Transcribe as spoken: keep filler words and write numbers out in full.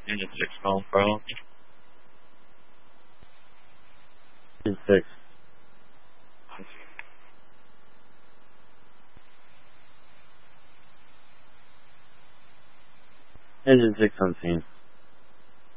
Engine six calling for help. Engine six. Engine six on scene.